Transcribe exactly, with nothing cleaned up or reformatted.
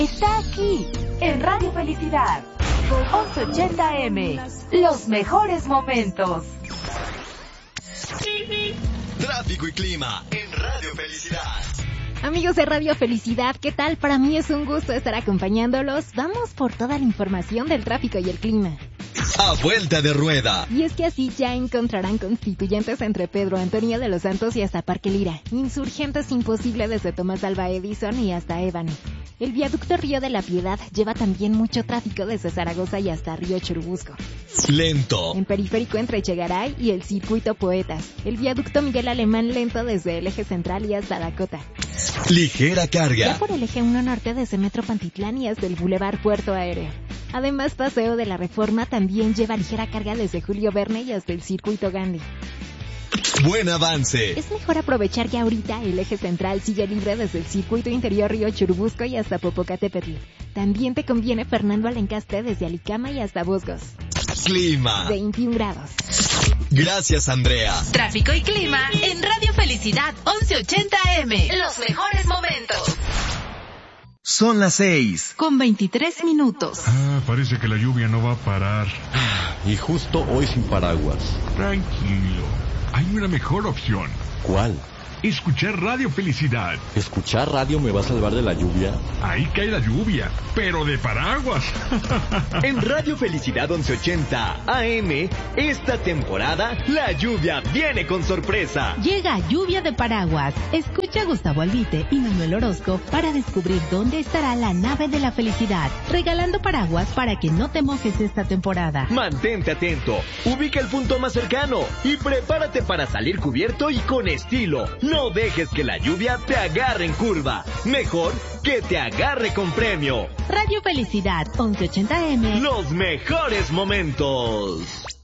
está aquí, en Radio Felicidad, once ochenta A M, los mejores momentos. Tráfico y clima en Radio Felicidad. Amigos de Radio Felicidad, ¿qué tal? Para mí es un gusto estar acompañándolos. Vamos por toda la información del tráfico y el clima. A vuelta de rueda. Y es que así ya encontrarán constituyentes entre Pedro Antonio de los Santos y hasta Parque Lira. Insurgentes imposible desde Tomás Alva Edison y hasta Ébano. El viaducto Río de la Piedad lleva también mucho tráfico desde Zaragoza y hasta Río Churubusco. Lento. En periférico entre Echegaray y el circuito Poetas. El viaducto Miguel Alemán lento desde el eje central y hasta Dakota. Ligera carga. Ya por el eje uno norte desde Metro Pantitlán y hasta el Boulevard Puerto Aéreo. Además, Paseo de la Reforma también lleva ligera carga desde Julio Verne y hasta el circuito Gandhi. Buen avance. Es mejor aprovechar que ahorita el eje central sigue libre desde el circuito interior Río Churubusco y hasta Popocatépetl. También te conviene Fernando Alencastre desde Alicama y hasta Bosgos. Clima. veintiún grados. Gracias, Andrea. Tráfico y clima en Radio Felicidad, once ochenta A M, los mejores momentos. Son las seis. Con veintitrés minutos. Ah, parece que la lluvia no va a parar. Y justo hoy sin paraguas. Tranquilo. Hay una mejor opción. ¿Cuál? Escuchar Radio Felicidad. ¿Escuchar radio me va a salvar de la lluvia? Ahí cae la lluvia, pero de paraguas. En Radio Felicidad once ochenta A M, esta temporada, la lluvia viene con sorpresa. Llega Lluvia de Paraguas. Escucha a Gustavo Albite y Manuel Orozco para descubrir dónde estará la nave de la felicidad, regalando paraguas para que no te mojes esta temporada. Mantente atento, ubica el punto más cercano y prepárate para salir cubierto y con estilo. No dejes que la lluvia te agarre en curva. Mejor que te agarre con premio. Radio Felicidad once ochenta A M. Los mejores momentos.